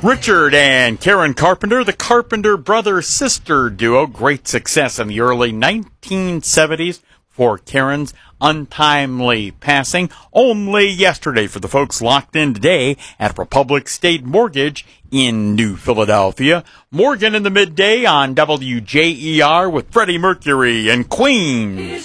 Richard and Karen Carpenter, the Carpenter brother-sister duo. Great success in the early 1970s for Karen's untimely passing. Only yesterday for the folks locked in today at Republic State Mortgage in New Philadelphia. Morgan in the midday on WJER with Freddie Mercury and Queen.